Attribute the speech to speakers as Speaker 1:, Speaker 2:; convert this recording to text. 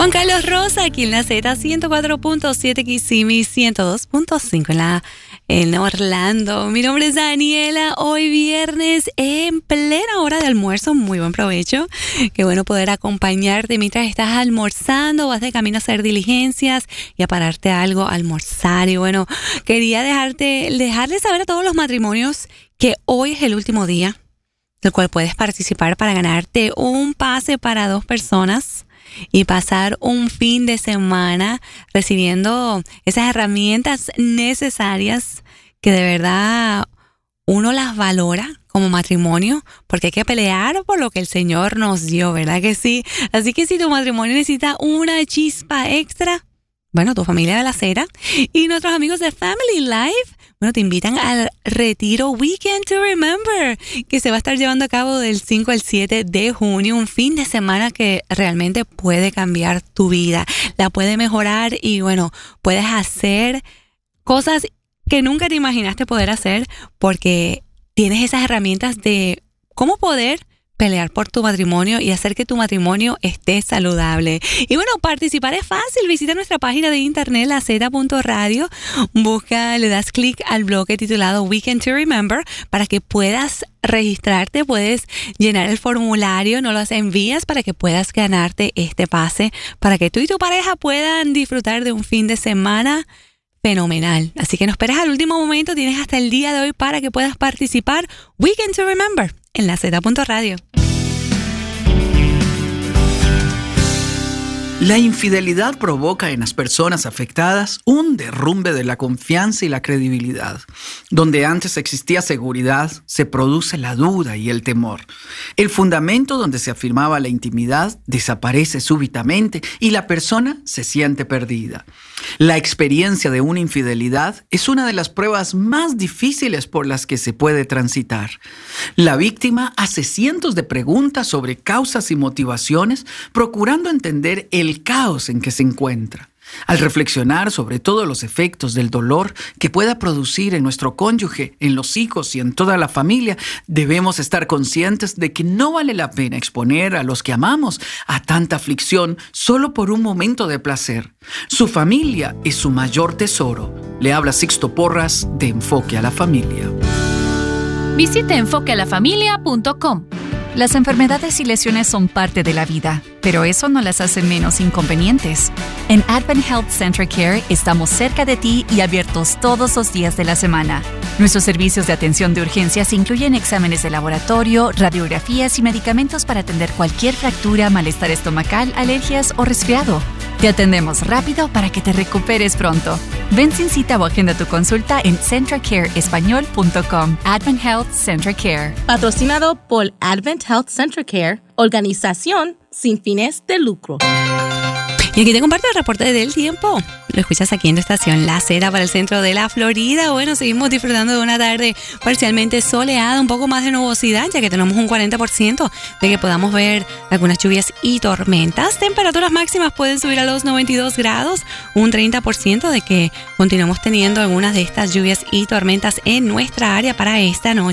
Speaker 1: Juan Carlos Rosa, aquí en la Z 104.7 Kissimmee, 102.5 en Orlando. Mi nombre es Daniela. Hoy viernes en plena hora de almuerzo. Muy buen provecho. Qué bueno poder acompañarte mientras estás almorzando, vas de camino a hacer diligencias y a pararte algo a almorzar. Y bueno, quería dejarles saber a todos los matrimonios que hoy es el último día del cual puedes participar para ganarte un pase para 2 personas y pasar un fin de semana recibiendo esas herramientas necesarias que de verdad uno las valora como matrimonio, porque hay que pelear por lo que el Señor nos dio, ¿verdad que sí? Así que si tu matrimonio necesita una chispa extra, bueno, tu familia de la Cera y nuestros amigos de Family Life, bueno, te invitan al retiro Weekend to Remember, que se va a estar llevando a cabo del 5 al 7 de junio, un fin de semana que realmente puede cambiar tu vida, la puede mejorar y bueno, puedes hacer cosas que nunca te imaginaste poder hacer porque tienes esas herramientas de cómo poder pelear por tu matrimonio y hacer que tu matrimonio esté saludable. Y bueno, participar es fácil. Visita nuestra página de internet, laz.radio. Busca, le das clic al bloque titulado Weekend to Remember para que puedas registrarte, puedes llenar el formulario, no los envías para que puedas ganarte este pase, para que tú y tu pareja puedan disfrutar de un fin de semana fenomenal. Así que no esperes al último momento, tienes hasta el día de hoy para que puedas participar. Weekend to Remember en laz.radio.
Speaker 2: La infidelidad provoca en las personas afectadas un derrumbe de la confianza y la credibilidad. Donde antes existía seguridad, se produce la duda y el temor. El fundamento donde se afirmaba la intimidad desaparece súbitamente y la persona se siente perdida. La experiencia de una infidelidad es una de las pruebas más difíciles por las que se puede transitar. La víctima hace cientos de preguntas sobre causas y motivaciones, procurando entender el caos en que se encuentra. Al reflexionar sobre todos los efectos del dolor que pueda producir en nuestro cónyuge, en los hijos y en toda la familia, debemos estar conscientes de que no vale la pena exponer a los que amamos a tanta aflicción solo por un momento de placer. Su familia es su mayor tesoro. Le habla Sixto Porras de Enfoque a la Familia.
Speaker 3: Visite enfoquealafamilia.com. Las enfermedades y lesiones son parte de la vida, pero eso no las hace menos inconvenientes. En Advent Health Central Care estamos cerca de ti y abiertos todos los días de la semana. Nuestros servicios de atención de urgencias incluyen exámenes de laboratorio, radiografías y medicamentos para atender cualquier fractura, malestar estomacal, alergias o resfriado. Te atendemos rápido para que te recuperes pronto. Ven sin cita o agenda tu consulta en centralcareespañol.com. Advent Health Central Care.
Speaker 4: Patrocinado por Advent Health Central Care, organización sin fines de lucro.
Speaker 1: Y aquí te comparto el reporte del tiempo. Lo escuchas aquí en tu estación La Cera para el centro de la Florida. Bueno, seguimos disfrutando de una tarde parcialmente soleada, un poco más de nubosidad, ya que tenemos un 40% de que podamos ver algunas lluvias y tormentas. Temperaturas máximas pueden subir a los 92 grados, un 30% de que continuamos teniendo algunas de estas lluvias y tormentas en nuestra área para esta noche.